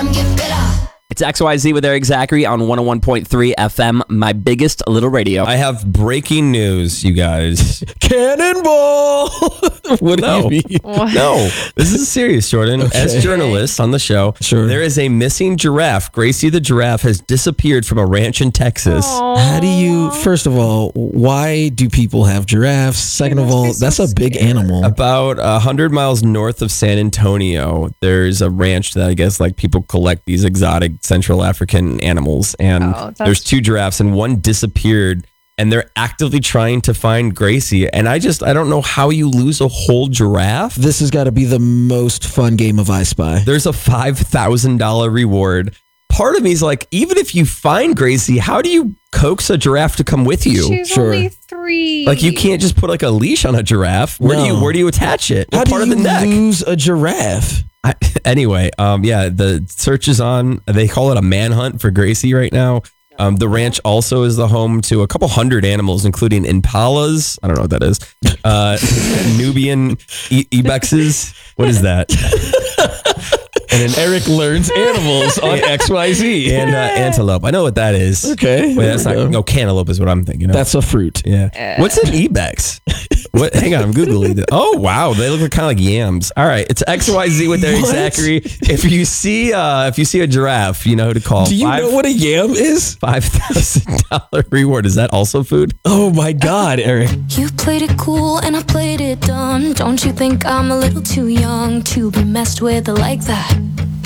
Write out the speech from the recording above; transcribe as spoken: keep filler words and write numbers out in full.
them get better. It's X Y Z with Eric Zachary on one oh one point three F M, my biggest little radio. I have breaking news, you guys. Cannonball! What do No. you mean? No, this is serious, Jordan. Okay. As journalists on the show, Sure. there is a missing giraffe. Gracie the giraffe has disappeared from a ranch in Texas. How do you, first of all, why do people have giraffes? Second of all, that's a big animal. About one hundred miles north of San Antonio, there's a ranch that I guess like people collect these exotic Central African animals. And Oh, that's- there's two giraffes and one disappeared. And they're actively trying to find Gracie. And I just, I don't know how you lose a whole giraffe. This has got to be the most fun game of I Spy. There's a five thousand dollars reward. Part of me is like, even if you find Gracie, how do you coax a giraffe to come with you? She's Sure. only three. Like you can't just put like a leash on a giraffe. Where do you No. where do you attach it? How What do part you of the neck? lose a giraffe? I, anyway, um, yeah, the search is on. They call it a manhunt for Gracie right now. Um, the ranch also is the home to a couple hundred animals, including impalas. I don't know what that is. Uh, Nubian e- ibexes. What is that? And an Eric learns animals on X Y Z. and uh, antelope. I know what that is. Okay. Wait, that's there not. we go. No, cantaloupe is what I'm thinking of. That's a fruit. Yeah. What's an ibex? What? Hang on, I'm googling it. Oh wow, they look kind of like yams. All right, it's X Y Z with Eric What? Zachary. If you see, uh, if you see a giraffe, you know who to call. Do you Five- know what a yam is? Five thousand dollar reward. Is that also food? Oh my God, Eric. You played it cool and I played it dumb. Don't you think I'm a little too young to be messed with like that?